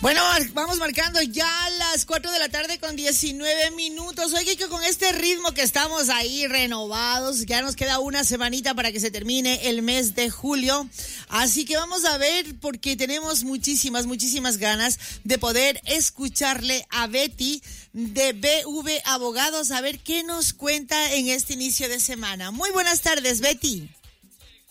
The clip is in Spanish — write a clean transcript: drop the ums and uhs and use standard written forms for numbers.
Bueno, vamos marcando ya las 4 de la tarde con 19 minutos. Oye, que con este ritmo que estamos ahí renovados, ya nos queda una semanita para que se termine el mes de julio. Así que vamos a ver, porque tenemos muchísimas ganas de poder escucharle a Betty de BV Abogados, a ver qué nos cuenta en este inicio de semana. Muy buenas tardes, Betty.